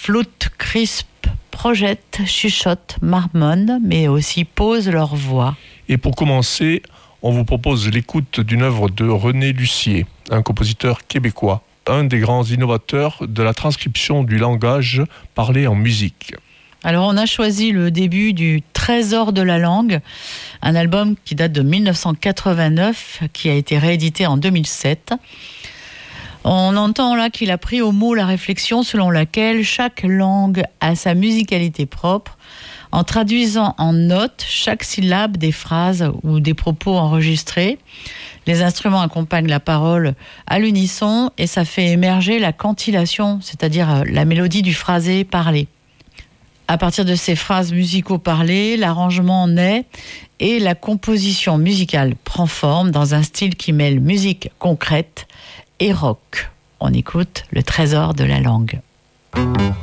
flûte, crisp, projette, chuchote, marmonne, mais aussi posent leur voix. Et pour commencer, on vous propose l'écoute d'une œuvre de René Lussier, un compositeur québécois, un des grands innovateurs de la transcription du langage parlé en musique. Alors on a choisi le début du Trésor de la langue, un album qui date de 1989, qui a été réédité en 2007. On entend là qu'il a pris au mot la réflexion selon laquelle chaque langue a sa musicalité propre, en traduisant en notes chaque syllabe des phrases ou des propos enregistrés. Les instruments accompagnent la parole à l'unisson et ça fait émerger la cantillation, c'est-à-dire la mélodie du phrasé parlé. À partir de ces phrases musicaux parlées, l'arrangement naît et la composition musicale prend forme dans un style qui mêle musique concrète et rock. On écoute le Trésor de la langue.